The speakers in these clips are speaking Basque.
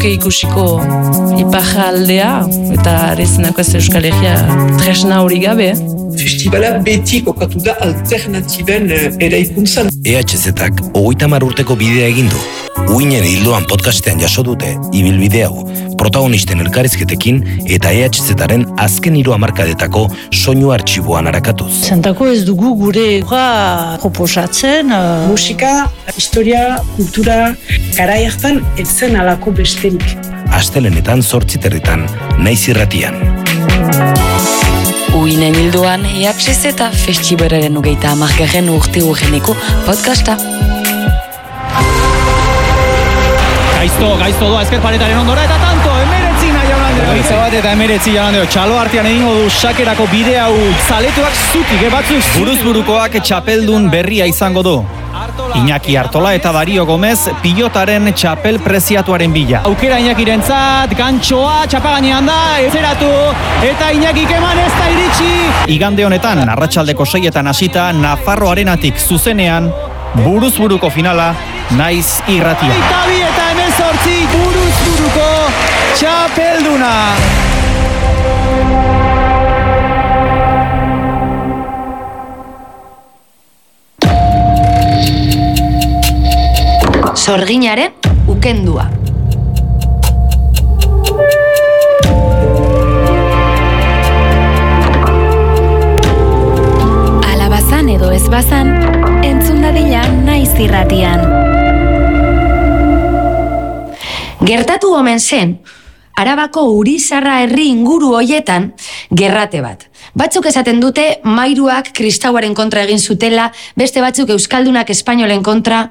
ikusiko iparraldea eta arezenako ez Euskal Herria tresna hori gabe. Festivala beti kokatu da alternatiben eraikuntzan. EHZ-ak 30 urteko bidea egin du. Uinen hildoan podcastean jaso dute ibilbide hau, protagonisten elkarrizketekin eta EHZ-aren azken 3 hamarkadetako soinu artxiboan arakatuz. Zentako ez dugu gure proposatzen. Musika, historia, kultura, garai hartan ez zen alako besterik. Astelenetan 8:00 Naiz Irratian. Uinen hildoan EHZ eta festibalaren 30. urte urreneko podcasta. Gaizto doa ezker paretaren ondora eta tanto, 19 jaun Andreo. 21 eta 19 jaun Andreo. Txalo artean egingo du sakerako bide hau zaletuak zutik, batzuk buruzburukoak txapeldun berria izango du. Iñaki Artola eta Dario Gomez pilotaren txapel preziatuaren bila. Aukera Iñakirentzat, gantxoa, txapagainean da, ezeratu, eta Iñakik eman ez da iritsi. Igande honetan, arratsaldeko 6etan hasita, Nafarro Arenatik zuzenean, buruzburuko finala, Naiz Irratia. Eta 18 buruzburuko txapelduna. Sorginaren ukendua. Alabazan edo ez bazan, entzun dadila Naiz Irratian. Gertatu omen zen, Arabako Urizarra herri inguru hoietan gerrate bat. Batzuk esaten dute mairuak kristauaren kontra egin zutela, beste batzuk euskaldunak espainolen kontra.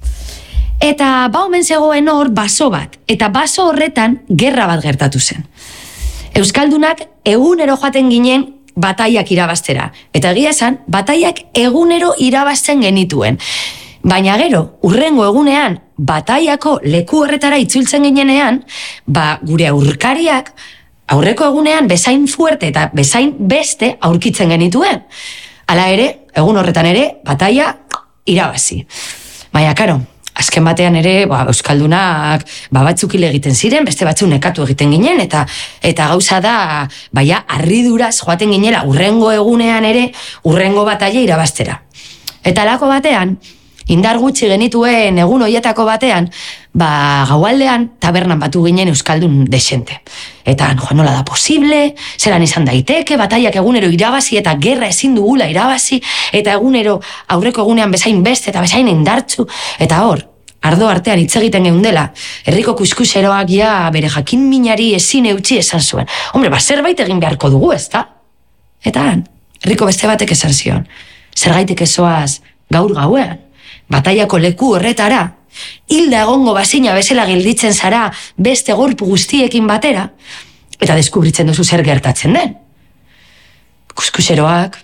Eta omen zegoen hor baso bat, eta baso horretan gerra bat gertatu zen. Euskaldunak egunero joaten ginen bataiak irabaztera. Eta egia esan, bataiak egunero irabazten genituen. Baina gero, hurrengo egunean, bataiako leku horretara itzultzen ginenean, gure aurkariak, aurreko egunean bezain fuerte eta bezain beste aurkitzen genituen. Hala ere, egun horretan ere, bataia irabazi. Baina, karo, azken batean ere, euskaldunak batzuk hil egiten ziren, beste batzuk nekatu egiten ginen, eta gauza da, harriduraz joaten ginela, hurrengo egunean ere, hurrengo bataia irabaztera. Eta alako batean, indar gutxi genituen egun hoietako batean, gaualdean tabernan batu ginen euskaldun desente. Eta nola da posible, zelan izan daiteke, bataiak egunero irabazi eta gerra ezin dugula irabazi, eta egunero aurreko egunean bezain beste eta bezain indartzu, eta hor, ardo artean hitz egiten geundela, herriko kuskuseroak bere jakin minari ezin eutxi esan zuen. Hombre, zerbait egin beharko dugu, ezta? Eta herriko beste batek esan zion, zergaitik ezoaz gaur gauean, bataiako leku horretara, hilda egongo bazina bezala gelditzen zara beste gorpu guztiekin batera, eta deskubritzen duzu zer gertatzen den. Kuskuseroak,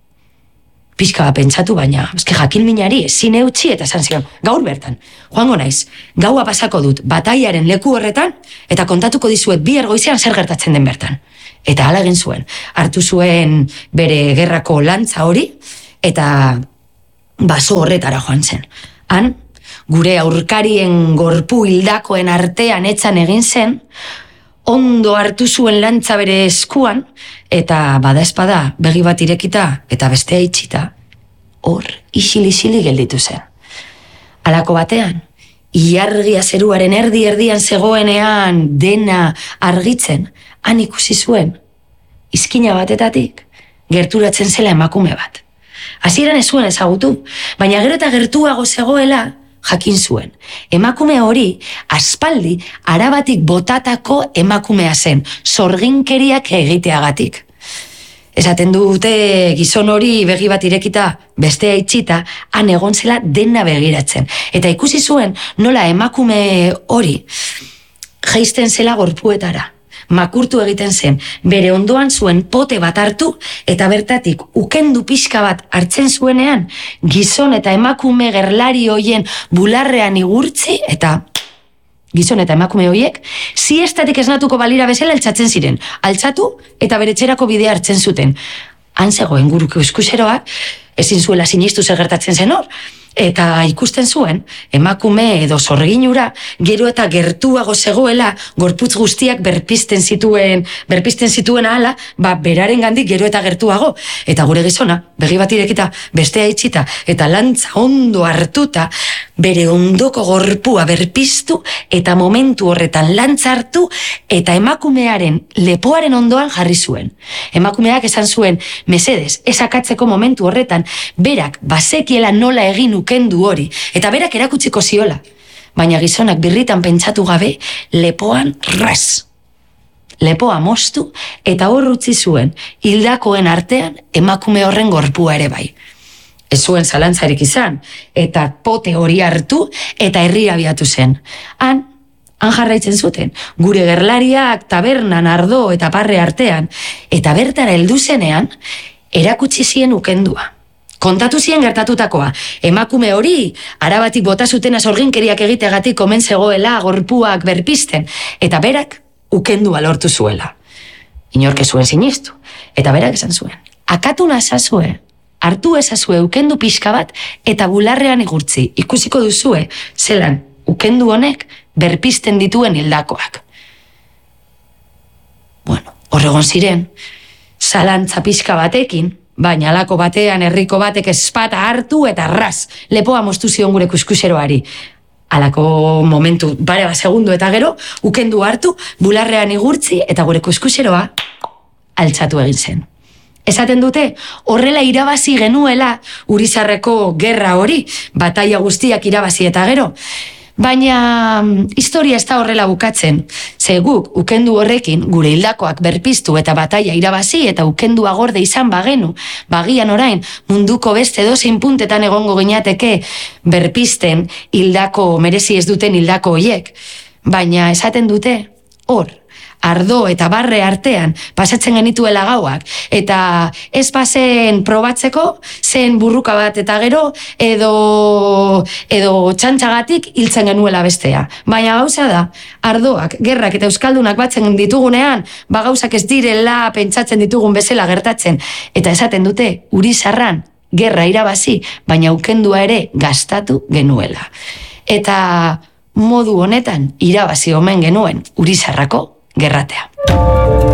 pixka bat pentsatu, baina jakin minari ezin eutxi eta esan zion, gaur bertan, joango naiz, gaua pasako dut bataiaren leku horretan, eta kontatuko dizuet bihar goizean zer gertatzen den bertan. Eta hala egin zuen, hartu zuen bere gerrako lantza hori, eta baso horretara joan zen. Han, gure aurkarien gorpu hildakoen artean etzan egin zen, ondo hartu zuen lantza bere eskuan, eta badaezpada begi bat irekita eta bestea itxita, hor isili gelditu zen. Halako batean, ilargia zeruaren erdian zegoenean dena argitzen, han ikusi zuen, izkina batetatik, gerturatzen zela emakume bat. Hasieran ez zuen ezagutu, baina gero eta gertuago zegoela jakin zuen. Emakume hori, aspaldi, Arabatik botatako emakumea zen, sorginkeriak egiteagatik. Esaten dute gizon hori begi bat irekita, bestea itxita, han egon zela dena begiratzen. Eta ikusi zuen nola emakume hori jaisten zela gorpuetara. Makurtu egiten zen, bere ondoan zuen pote bat hartu, eta bertatik ukendu pixka bat hartzen zuenean, gizon eta emakume gerlari hoien bularrean igurtzi, eta gizon eta emakume hoiek, siestatik esnatuko balira bezala altxatzen ziren. Altxatu eta bere etxerako bidea hartzen zuten. Han zegoen guruko eskuseroak, ezin zuela sinistu zer gertatzen zen hor, Eta ikusten zuen, emakume edo sorginura, gero eta gertuago zegoela, gorputz guztiak berpisten zituen ahala, beraren gandik gero eta gertuago. Eta gure gizona, begi bat irekita, bestea itxita, eta lantza ondo hartuta, bere ondoko gorpua berpiztu, eta momentu horretan lantza hartu, eta emakumearen lepoaren ondoan jarri zuen. Emakumeak esan zuen, mesedez, esakatzeko momentu horretan, berak bazekiela nola egin ukendu hori, eta berak erakutsiko ziola. Baina gizonak birritan pentsatu gabe, lepoan ras. Lepoa moztu, eta hor utzi zuen, hildakoen artean emakume horren gorpua ere bai. Ez zuen zalantzarik izan, eta pote hori hartu, eta herrira abiatu zen. Han jarraitzen zuten, gure gerlariak tabernan ardo eta parre artean, eta bertara heldu zenean, erakutsi zien ukendua. Kontatu zien gertatutakoa, emakume hori, arabatik bota zutena sorginkeriak egiteagatik omen zegoela gorpuak berpisten, eta berak ukendua lortu zuela. Inork ez zuen sinistu, eta berak esan zuen, akatu nazazue, hartu ezazue ukendu pixka bat, eta bularrean igurtzi, ikusiko duzue, zelan ukendu honek berpisten dituen hildakoak. Bueno, horregon ziren, zalantza pixka batekin, baina alako batean herriko batek espata hartu eta ras, lepoa moztu zion gure kuskuseroari. Alako momentu, bare bat segundu eta gero, ukendu hartu, bularrean igurtzi eta gure kuskuseroa altxatu egin zen. Esaten dute, horrela irabazi genuela Urizarreko gerra hori, bataia guztiak irabazi eta gero. Baina historia ez da horrela bukatzen. Ze guk ukendu horrekin gure hildakoak berpiztu eta bataia irabazi eta ukendua gorde izan bagenu, bagian orain munduko beste dozein puntetan egongo ginateke berpisten hildako merezi ez duten hildako hoiek. Baina esaten dute, hor, ardo eta barre artean pasatzen genituela gauak, eta ez bazen probatzeko, zen burruka bat eta gero, edo txantxagatik hiltzen genuela bestea. Baina gauza da, ardoak, gerrak eta euskaldunak batzen ditugunean, gauzak ez direla pentsatzen ditugun bezala gertatzen, eta esaten dute, Urizarran gerra irabazi, baina ukendua ere gastatu genuela. Eta modu honetan irabazi omen genuen Urizarrako gerratea.